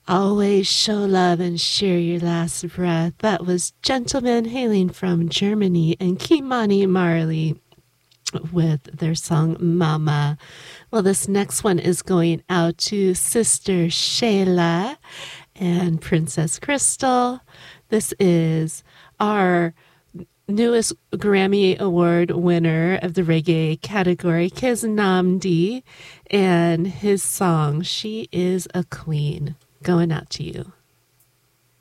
Always show love and share your last breath. That was Gentlemen hailing from Germany and Kimani Marley with their song Mama. Well, this next one is going out to Sister Shayla and Princess Crystal. This is our newest Grammy Award winner of the reggae category, Kez Namdi, and his song, She is a Queen. Going out to you.